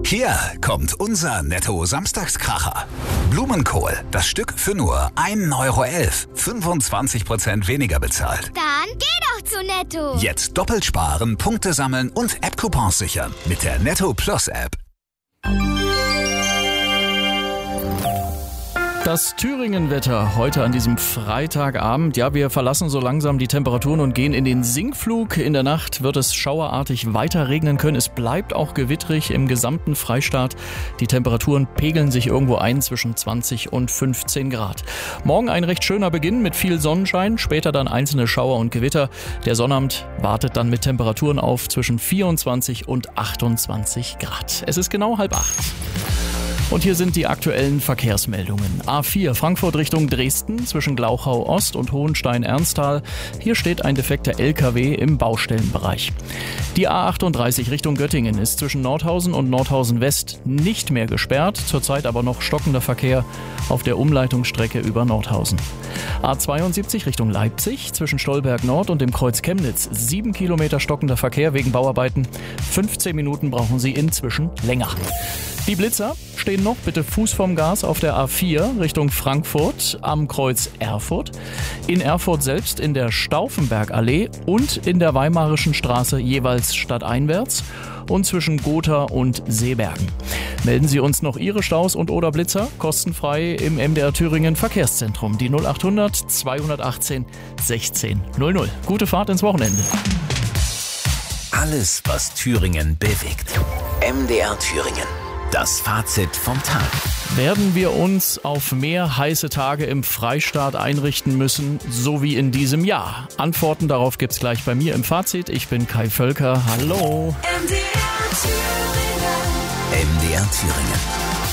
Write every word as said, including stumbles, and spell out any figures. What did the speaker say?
Hier kommt unser Netto-Samstagskracher. Blumenkohl, das Stück für nur ein Euro elf. fünfundzwanzig Prozent weniger bezahlt. Dann geh doch zu Netto. Jetzt doppelt sparen, Punkte sammeln und App-Coupons sichern mit der Netto Plus App. Das Thüringen-Wetter heute an diesem Freitagabend. Ja, wir verlassen so langsam die Temperaturen und gehen in den Sinkflug. In der Nacht wird es schauerartig weiter regnen können. Es bleibt auch gewittrig im gesamten Freistaat. Die Temperaturen pegeln sich irgendwo ein zwischen zwanzig und fünfzehn Grad. Morgen ein recht schöner Beginn mit viel Sonnenschein, später dann einzelne Schauer und Gewitter. Der Sonnabend wartet dann mit Temperaturen auf zwischen vierundzwanzig und achtundzwanzig Grad. Es ist genau halb acht. Und hier sind die aktuellen Verkehrsmeldungen. A vier Frankfurt Richtung Dresden zwischen Glauchau Ost und Hohenstein-Ernsthal. Hier steht ein defekter L K W im Baustellenbereich. Die A achtunddreißig Richtung Göttingen ist zwischen Nordhausen und Nordhausen West nicht mehr gesperrt. Zurzeit aber noch stockender Verkehr auf der Umleitungsstrecke über Nordhausen. A zweiundsiebzig Richtung Leipzig zwischen Stolberg Nord und dem Kreuz Chemnitz. Sieben Kilometer stockender Verkehr wegen Bauarbeiten. fünfzehn Minuten brauchen Sie inzwischen länger. Die Blitzer stehen noch, bitte Fuß vom Gas auf der A vier Richtung Frankfurt am Kreuz Erfurt. In Erfurt selbst in der Stauffenbergallee und in der Weimarischen Straße jeweils stadteinwärts und zwischen Gotha und Seebergen. Melden Sie uns noch Ihre Staus und oder Blitzer kostenfrei im M D R Thüringen Verkehrszentrum. Die null achthundert zweihundertachtzehn sechzehn null null. Gute Fahrt ins Wochenende. Alles, was Thüringen bewegt. M D R Thüringen. Das Fazit vom Tag. Werden wir uns auf mehr heiße Tage im Freistaat einrichten müssen, so wie in diesem Jahr? Antworten darauf gibt's gleich bei mir im Fazit. Ich bin Kai Völker. Hallo. M D R Thüringen. M D R Thüringen.